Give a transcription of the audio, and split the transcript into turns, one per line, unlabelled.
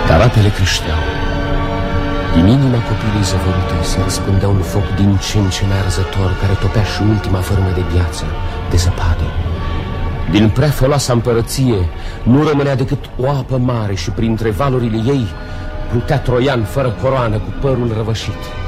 Dar apele creșteau. Din inima copilului zăvorâtă se răspândea un foc din ce în ce mai arzător, care topea și ultima fărâmă de viață, de zăpadă. Din prea foloasa împărăție nu rămânea decât o apă mare și printre valurile ei plutea Troian fără coroană, cu părul răvășit.